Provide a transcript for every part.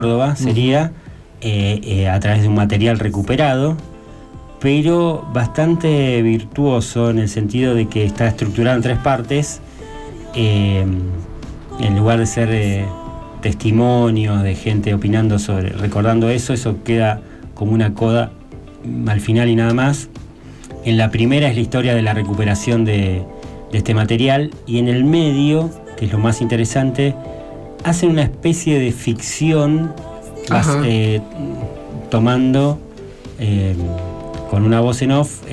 Córdoba sería a través de un material recuperado, pero bastante virtuoso en el sentido de que está estructurado en 3 partes, en lugar de ser testimonios de gente opinando recordando eso queda como una coda al final y nada más. En la primera es la historia de la recuperación de este material, y en el medio, que es lo más interesante, hacen una especie de ficción tomando con una voz en off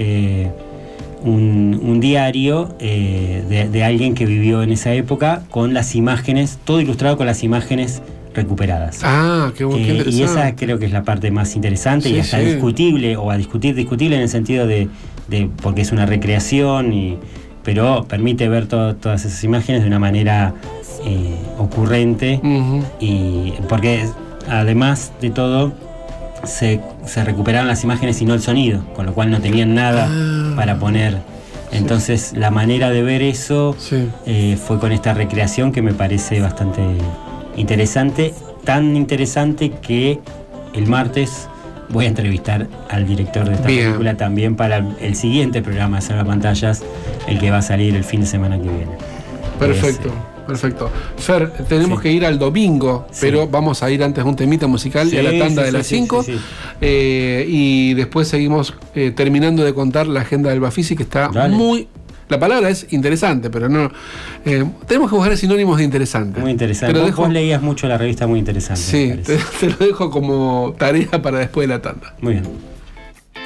un diario de alguien que vivió en esa época, con las imágenes, todo ilustrado con las imágenes recuperadas. Qué interesante. Y esa creo que es la parte más interesante, y hasta discutible, o a discutible en el sentido de porque es una recreación, pero permite ver todas esas imágenes de una manera ocurrente, y porque además de todo se recuperaron las imágenes y no el sonido, con lo cual no tenían nada para poner. Entonces la manera de ver eso fue con esta recreación, que me parece bastante interesante, tan interesante que el martes voy a entrevistar al director de esta película también para el siguiente programa de Salvapantallas, el que va a salir el fin de semana que viene. Perfecto. Fer, tenemos que ir al domingo, pero vamos a ir antes de un temita musical y a la tanda de las 5. Y después seguimos terminando de contar la agenda del Bafisi, que está muy... La palabra es interesante, pero no... tenemos que buscar sinónimos de interesante. Muy interesante. Pero vos leías mucho la revista Muy Interesante. Sí, te lo dejo como tarea para después de la tanda. Muy bien.